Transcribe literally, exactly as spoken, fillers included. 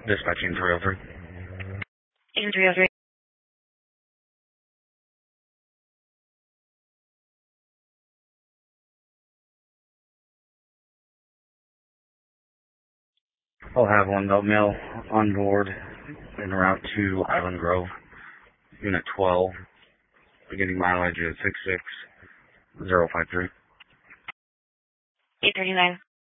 Dispatching three oh three. Agent three oh three. I'll have one note mail on board en route to Island Grove, Unit twelve. Beginning mileage is six six zero five three. eight thirty-nine.